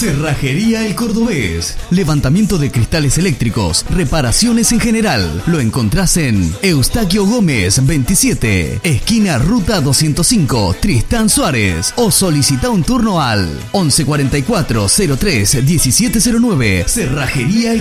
Cerrajería El Cordobés. Levantamiento de cristales eléctricos, reparaciones en general. Lo encontrás en Eustaquio Gómez 27, esquina Ruta 205, Tristán Suárez. O solicita un turno al 1144 03 1709. Cerrajería El